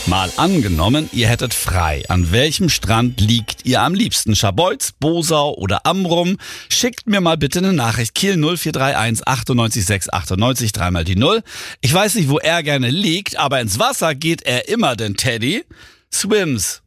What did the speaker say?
Mal angenommen, ihr hättet frei. An welchem Strand liegt ihr am liebsten? Scharbeutz, Bosau oder Amrum? Schickt mir mal bitte eine Nachricht. Kiel 0431 98 6 98, dreimal die 0. Ich weiß nicht, wo er gerne liegt, aber ins Wasser geht er immer, denn Teddy swims.